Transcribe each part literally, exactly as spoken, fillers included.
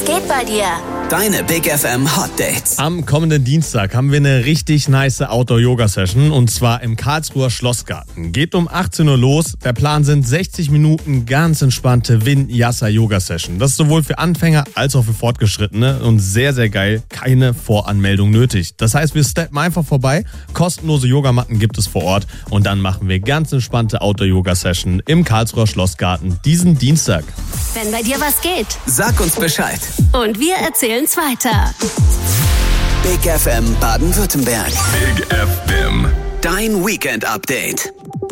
Was geht bei dir? Deine Big F M Hot Dates. Am kommenden Dienstag haben wir eine richtig nice Outdoor-Yoga-Session und zwar im Karlsruher Schlossgarten. Geht um achtzehn Uhr los. Der Plan sind sechzig Minuten ganz entspannte Vinyasa-Yoga-Session. Das ist sowohl für Anfänger als auch für Fortgeschrittene und sehr, sehr geil. Keine Voranmeldung nötig. Das heißt, wir steppen einfach vorbei. Kostenlose Yogamatten gibt es vor Ort und dann machen wir ganz entspannte Outdoor-Yoga-Session im Karlsruher Schlossgarten diesen Dienstag. Wenn bei dir was geht, Sag uns Bescheid. und wir erzählen's weiter. Big F M Baden-Württemberg. Big F M. Dein Weekend-Update.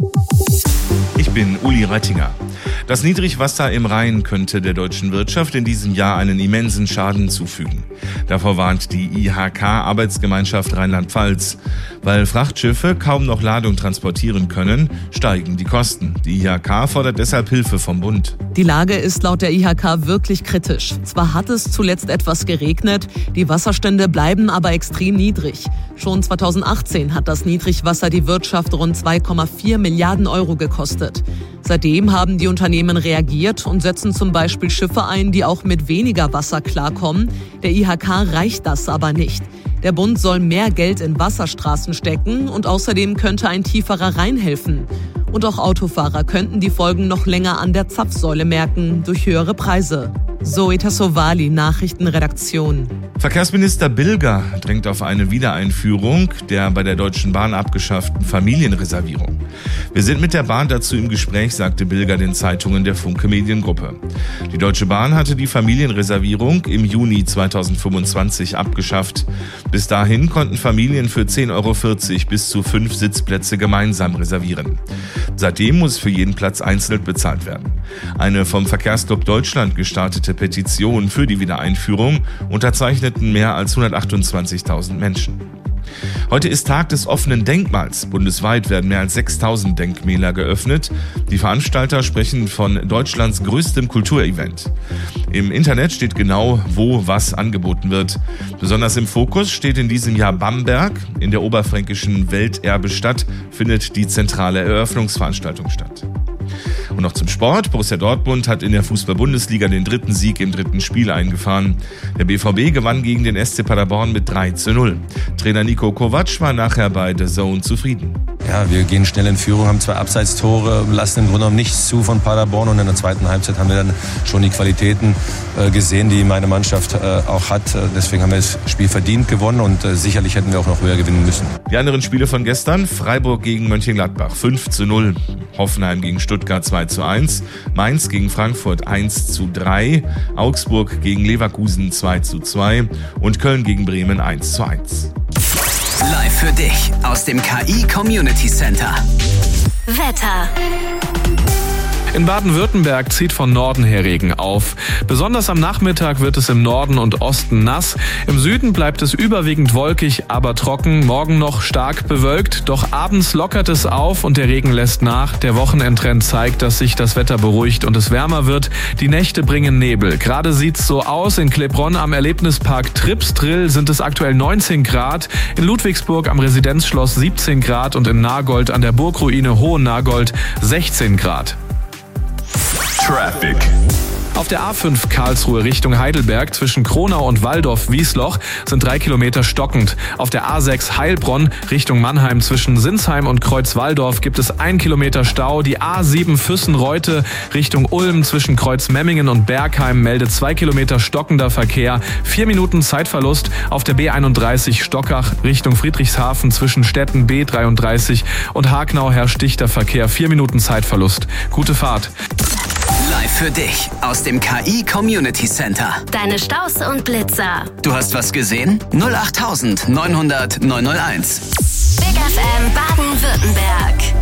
Ich bin Uli Reitinger. Das Niedrigwasser im Rhein könnte der deutschen Wirtschaft in diesem Jahr einen immensen Schaden zufügen. Davor warnt die I H K-Arbeitsgemeinschaft Rheinland-Pfalz. Weil Frachtschiffe kaum noch Ladung transportieren können, steigen die Kosten. Die I H K fordert deshalb Hilfe vom Bund. Die Lage ist laut der I H K wirklich kritisch. Zwar hat es zuletzt etwas geregnet, die Wasserstände bleiben aber extrem niedrig. Schon zweitausendachtzehn hat das Niedrigwasser die Wirtschaft rund zwei Komma vier Milliarden Euro gekostet. Seitdem haben die Unternehmen reagiert und setzen zum Beispiel Schiffe ein, die auch mit weniger Wasser klarkommen. Der I H K reicht das aber nicht. Der Bund soll mehr Geld in Wasserstraßen stecken und außerdem könnte ein tieferer Rhein helfen. Und auch Autofahrer könnten die Folgen noch länger an der Zapfsäule merken durch höhere Preise. Zoe Tassovali, Nachrichtenredaktion. Verkehrsminister Bilger drängt auf eine Wiedereinführung der bei der Deutschen Bahn abgeschafften Familienreservierung. Wir sind mit der Bahn dazu im Gespräch, sagte Bilger den Zeitungen der Funke Mediengruppe. Die Deutsche Bahn hatte die Familienreservierung im Juni zweitausendfünfundzwanzig abgeschafft. Bis dahin konnten Familien für zehn Euro vierzig bis zu fünf Sitzplätze gemeinsam reservieren. Seitdem muss für jeden Platz einzeln bezahlt werden. Eine vom Verkehrsclub Deutschland gestartete Petition für die Wiedereinführung unterzeichneten mehr als hundertachtundzwanzigtausend Menschen. Heute ist Tag des offenen Denkmals. Bundesweit werden mehr als sechstausend Denkmäler geöffnet. Die Veranstalter sprechen von Deutschlands größtem Kulturevent. Im Internet steht genau, wo was angeboten wird. Besonders im Fokus steht in diesem Jahr Bamberg. In der oberfränkischen Welterbestadt findet die zentrale Eröffnungsveranstaltung statt. Und noch zum Sport. Borussia Dortmund hat in der Fußball-Bundesliga den dritten Sieg im dritten Spiel eingefahren. Der B V B gewann gegen den S C Paderborn mit drei zu null. Trainer Niko Kovac war nachher bei The Zone zufrieden. Ja, wir gehen schnell in Führung, haben zwei Abseitstore, lassen im Grunde genommen nichts zu von Paderborn und in der zweiten Halbzeit haben wir dann schon die Qualitäten äh, gesehen, die meine Mannschaft äh, auch hat. Deswegen haben wir das Spiel verdient gewonnen und äh, sicherlich hätten wir auch noch höher gewinnen müssen. Die anderen Spiele von gestern: Freiburg gegen Mönchengladbach fünf zu null, Hoffenheim gegen Stuttgart zwei zu eins, Mainz gegen Frankfurt eins zu drei, Augsburg gegen Leverkusen zwei zu zwei und Köln gegen Bremen eins zu eins. Live für dich aus dem K I Community Center. Wetter. In Baden-Württemberg zieht von Norden her Regen auf. Besonders am Nachmittag wird es im Norden und Osten nass. Im Süden bleibt es überwiegend wolkig, aber trocken. Morgen noch stark bewölkt, doch abends lockert es auf und der Regen lässt nach. Der Wochenendtrend zeigt, dass sich das Wetter beruhigt und es wärmer wird. Die Nächte bringen Nebel. Gerade sieht's so aus. In Klebronn am Erlebnispark Tripsdrill sind es aktuell neunzehn Grad. In Ludwigsburg am Residenzschloss siebzehn Grad und in Nagold an der Burgruine Hohen-Nagold sechzehn Grad. Traffic. Auf der A fünf Karlsruhe Richtung Heidelberg zwischen Kronau und Walldorf-Wiesloch sind drei Kilometer stockend. Auf der A sechs Heilbronn Richtung Mannheim zwischen Sinsheim und Kreuz-Walldorf gibt es ein Kilometer Stau. Die A sieben Füssen-Reute Richtung Ulm zwischen Kreuz-Memmingen und Bergheim meldet zwei Kilometer stockender Verkehr. Vier Minuten Zeitverlust. Auf der B einunddreißig Stockach Richtung Friedrichshafen zwischen Stetten B dreiunddreißig und Hagnau herrscht dichter Verkehr. Vier Minuten Zeitverlust. Gute Fahrt. Live für dich aus dem K I Community Center. Deine Staus und Blitzer. Du hast was gesehen? null acht neunhundert neunhundert neunhunderteins. Big F M Baden-Württemberg.